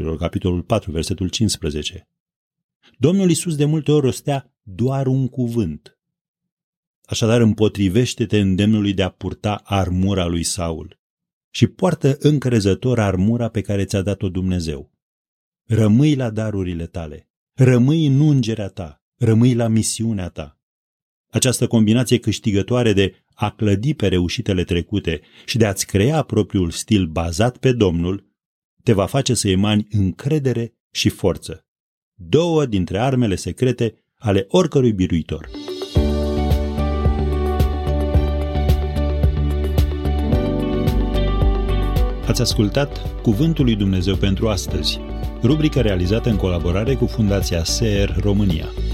capitolul 4, versetul 15. Domnul Iisus de multe ori rostea doar un cuvânt. Așadar, împotrivește-te îndemnului de a purta armura lui Saul și poartă încrezător armura pe care ți-a dat-o Dumnezeu. Rămâi la darurile tale, rămâi în ungerea ta, rămâi la misiunea ta. Această combinație câștigătoare de a clădi pe reușitele trecute și de a-ți crea propriul stil bazat pe Domnul te va face să emani încredere și forță. Două dintre armele secrete ale oricărui biruitor. Ați ascultat Cuvântul lui Dumnezeu pentru astăzi, rubrica realizată în colaborare cu Fundația SER România.